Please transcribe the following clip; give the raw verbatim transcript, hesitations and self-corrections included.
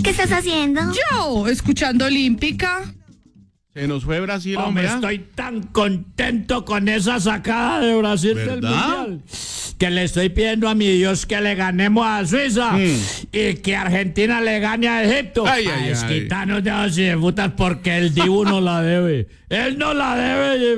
qué estás haciendo? Yo, escuchando Olímpica. Se nos fue Brasil, Hombre, hombre. estoy tan contento con esa sacada de Brasil del ¿Verdad? Mundial que le estoy pidiendo a mi Dios que le ganemos a Suiza y que Argentina le gane a Egipto. Ay, ay, a ay. desquitarnos de los putas porque el Dibu no la debe. Él no la debe.